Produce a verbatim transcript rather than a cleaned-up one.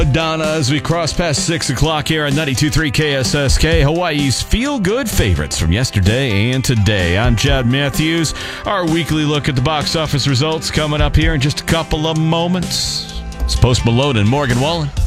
Donna, as we cross past six o'clock here on ninety-two point three K S S K, Hawaii's feel-good favorites from yesterday and today. I'm Chad Matthews. Our weekly look at the box office results coming up here in just a couple of moments. It's Post Malone and Morgan Wallen.